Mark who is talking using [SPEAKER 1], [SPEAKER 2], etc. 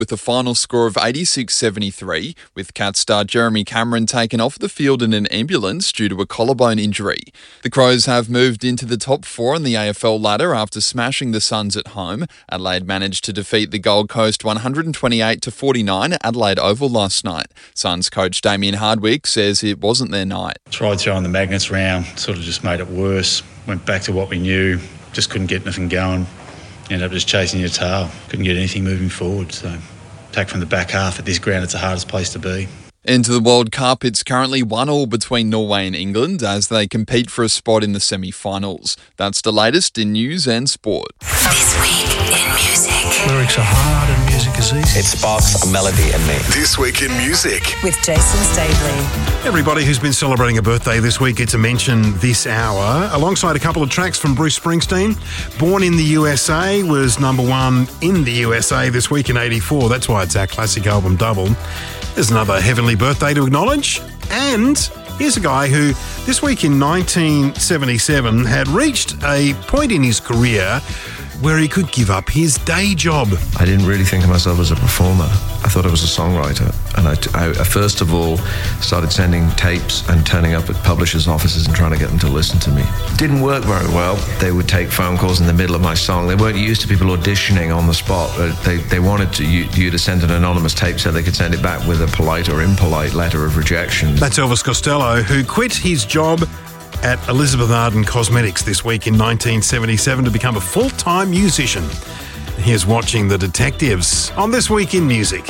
[SPEAKER 1] with a final score of 86-73, with Cats star Jeremy Cameron taken off the field in an ambulance due to a collarbone injury. The Crows have moved into the top four on the AFL ladder after smashing the Suns at home. Adelaide managed to defeat the Gold Coast 128-49 at Adelaide Oval last night. Suns coach Damien Hardwick says it wasn't their night.
[SPEAKER 2] Tried throwing the magnets around, sort of just made it worse. Went back to what we knew, just couldn't get anything going. Ended up just chasing your tail. Couldn't get anything moving forward. So attack from the back half at this ground, it's the hardest place to be.
[SPEAKER 1] Into the World Cup, it's currently 1-1 between Norway and England as they compete for a spot in the semi-finals. That's the latest in news and sport.
[SPEAKER 3] This week in music.
[SPEAKER 4] Lyrics are hard and music is easy.
[SPEAKER 5] It sparks a melody in me.
[SPEAKER 6] This week in music.
[SPEAKER 3] With Jason Staveley.
[SPEAKER 4] Everybody who's been celebrating a birthday this week gets a mention this hour, alongside a couple of tracks from Bruce Springsteen. Born in the USA was number one in the USA this week in 84. That's why it's our classic album double. There's another heavenly birthday to acknowledge. And here's a guy who, this week in 1977, had reached a point in his career where he could give up his day job.
[SPEAKER 7] I didn't really think of myself as a performer. I thought I was a songwriter. And I first of all started sending tapes and turning up at publishers' offices and trying to get them to listen to me. Didn't work very well. They would take phone calls in the middle of my song. They weren't used to people auditioning on the spot. They wanted you to send an anonymous tape so they could send it back with a polite or impolite letter of rejection.
[SPEAKER 4] That's Elvis Costello, who quit his job at Elizabeth Arden Cosmetics this week in 1977 to become a full-time musician. Here's Watching the Detectives on This Week in Music.